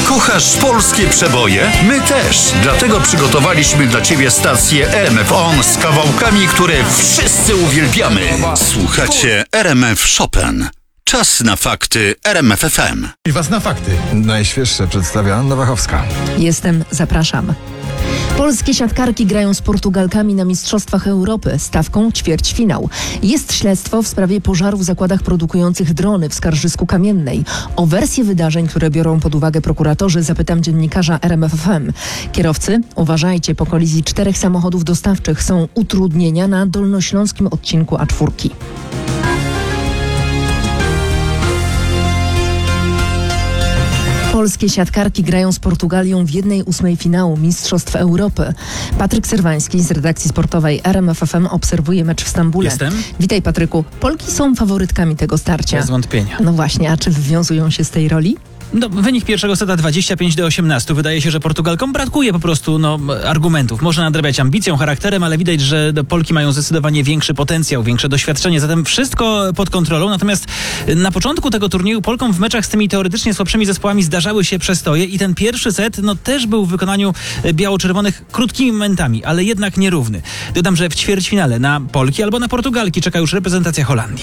Kochasz polskie przeboje? My też. Dlatego przygotowaliśmy dla Ciebie stację RMF On z kawałkami, które wszyscy uwielbiamy. Słuchacie RMF Chopin. Czas na fakty RMF FM. I was na fakty. Najświeższe przedstawia Anna Wachowska. Zapraszam. Polskie siatkarki grają z Portugalkami na Mistrzostwach Europy. Stawką ćwierćfinał. Jest śledztwo w sprawie pożaru w zakładach produkujących drony w Skarżysku-Kamiennej. O wersję wydarzeń, które biorą pod uwagę prokuratorzy, zapytam dziennikarza RMF FM. Kierowcy, uważajcie, po kolizji 4 samochodów dostawczych są utrudnienia na dolnośląskim odcinku A4. Polskie siatkarki grają z Portugalią w 1/8 finału Mistrzostw Europy. Patryk Serwański z redakcji sportowej RMF FM obserwuje mecz w Stambule. Jestem. Witaj, Patryku. Polki są faworytkami tego starcia. Bez wątpienia. No właśnie, a czy wywiązują się z tej roli? No, wynik pierwszego seta 25-18. Wydaje się, że Portugalkom brakuje po prostu argumentów. Można nadrabiać ambicją, charakterem, ale widać, że Polki mają zdecydowanie większy potencjał, większe doświadczenie, zatem wszystko pod kontrolą. Natomiast na początku tego turnieju Polkom w meczach z tymi teoretycznie słabszymi zespołami zdarzały się przestoje i ten pierwszy set też był w wykonaniu biało-czerwonych krótkimi momentami, ale jednak nierówny. Dodam, że w ćwierćfinale na Polki albo na Portugalki czeka już reprezentacja Holandii.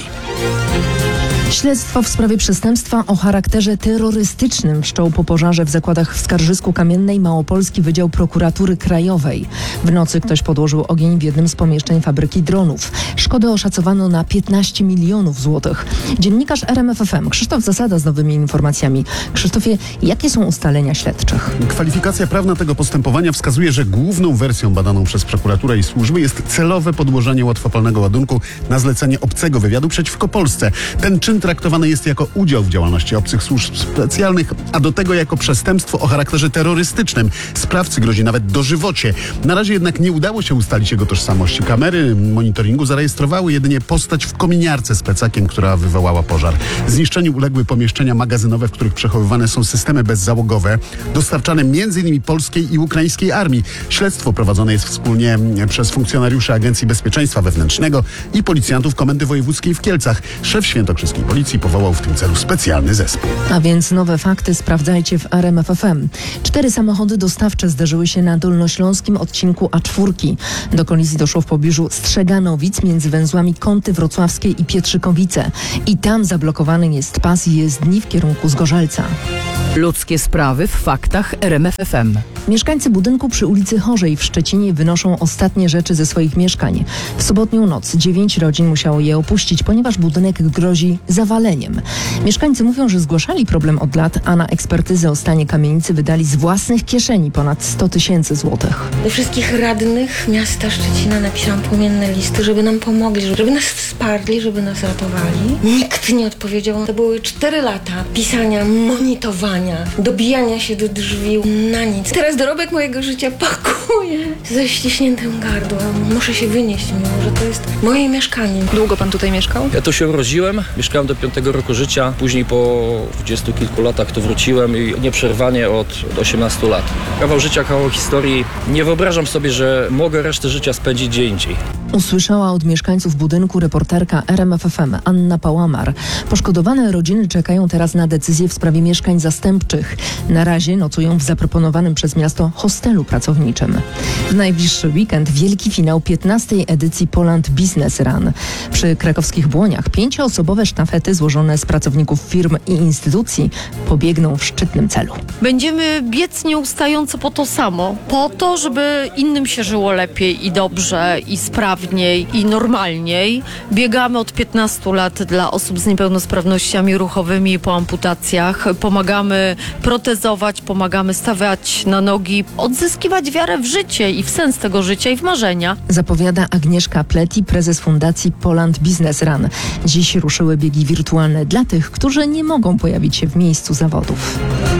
Śledztwo w sprawie przestępstwa o charakterze terrorystycznym wszczął po pożarze w zakładach w Skarżysku-Kamiennej Małopolski Wydział Prokuratury Krajowej. W nocy ktoś podłożył ogień w jednym z pomieszczeń fabryki dronów. Szkodę oszacowano na 15 milionów złotych. Dziennikarz RMF FM Krzysztof Zasada z nowymi informacjami. Krzysztofie, jakie są ustalenia śledczych? Kwalifikacja prawna tego postępowania wskazuje, że główną wersją badaną przez prokuraturę i służby jest celowe podłożenie łatwopalnego ładunku na zlecenie obcego wywiadu przeciwko Polsce. Ten czyn traktowany jest jako udział w działalności obcych służb specjalnych, a do tego jako przestępstwo o charakterze terrorystycznym. Sprawcy grozi nawet dożywocie. Na razie jednak nie udało się ustalić jego tożsamości. Kamery monitoringu zarejestrowały jedynie postać w kominiarce z plecakiem, która wywołała pożar. Zniszczeniu uległy pomieszczenia magazynowe, w których przechowywane są systemy bezzałogowe, dostarczane m.in. polskiej i ukraińskiej armii. Śledztwo prowadzone jest wspólnie przez funkcjonariuszy Agencji Bezpieczeństwa Wewnętrznego i policjantów Komendy Wojewódzkiej w Kielcach. Szef świętokrzyskiej Policji powołał w tym celu specjalny zespół. A więc nowe fakty sprawdzajcie w RMF FM. 4 samochody dostawcze zderzyły się na dolnośląskim odcinku A4. Do kolizji doszło w pobliżu Strzeganowic między węzłami Kąty Wrocławskie i Pietrzykowice. I tam zablokowany jest pas jezdni w kierunku Zgorzelca. Ludzkie sprawy w faktach RMF FM. Mieszkańcy budynku przy ulicy Chorzej w Szczecinie wynoszą ostatnie rzeczy ze swoich mieszkań. W sobotnią noc 9 rodzin musiało je opuścić, ponieważ budynek grozi zawaleniem. Mieszkańcy mówią, że zgłaszali problem od lat, a na ekspertyzę o stanie kamienicy wydali z własnych kieszeni ponad 100 000 złotych. Do wszystkich radnych miasta Szczecina napisałam płomienne listy, żeby nam pomogli, żeby nas wsparli, żeby nas ratowali. Nikt nie odpowiedział. To były 4 lata pisania, monitowania, dobijania się do drzwi na nic. Teraz dorobek mojego życia pakuję ze ściśniętym gardłem. Muszę się wynieść, mimo że to jest moje mieszkanie. Długo pan tutaj mieszkał? Ja tu się urodziłem, mieszkałem do 5 roku życia, później po 20 kilku latach tu wróciłem i nieprzerwanie od 18 lat. Kawał życia, kawał historii. Nie wyobrażam sobie, że mogę resztę życia spędzić gdzie indziej. Usłyszała od mieszkańców budynku reporterka RMF FM Anna Pałamar. Poszkodowane rodziny czekają teraz na decyzję w sprawie mieszkań zastępczych. Na razie nocują w zaproponowanym przez miasto hostelu pracowniczym. W najbliższy weekend wielki finał 15. edycji Poland Business Run. Przy krakowskich Błoniach 5-osobowe sztafety złożone z pracowników firm i instytucji pobiegną w szczytnym celu. Będziemy biec nieustająco po to samo. Po to, żeby innym się żyło lepiej i dobrze, i sprawniej, i normalniej. Biegamy od 15 lat dla osób z niepełnosprawnościami ruchowymi po amputacjach. Pomagamy protezować, pomagamy stawiać na nogi, odzyskiwać wiarę w życie i w sens tego życia i w marzenia. Zapowiada Agnieszka Pleti, prezes Fundacji Poland Business Run. Dziś ruszyły biegi wirtualne dla tych, którzy nie mogą pojawić się w miejscu zawodów.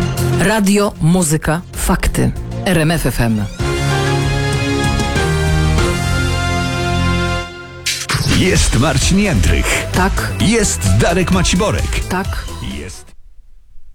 Radio, muzyka, fakty. RMF FM. Jest Marcin Jędrych. Tak, Jest Darek Maciborek. tak.